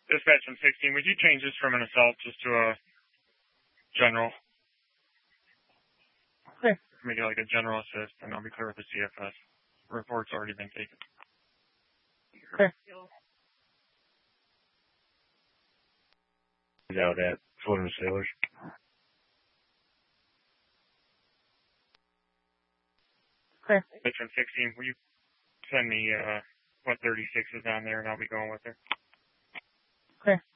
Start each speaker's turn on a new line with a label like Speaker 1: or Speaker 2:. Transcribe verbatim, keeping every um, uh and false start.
Speaker 1: Dispatch from sixteen, would you change this from an assault just to a general?
Speaker 2: Okay.
Speaker 1: Make it like a general assist, and I'll be clear with the C F S. Report's already been taken.
Speaker 2: Okay.
Speaker 3: He's out at Florida Sailors.
Speaker 2: Okay.
Speaker 1: Dispatch from sixteen, will you send me uh, what thirty-six is on there, and I'll be going with her.
Speaker 2: Okay.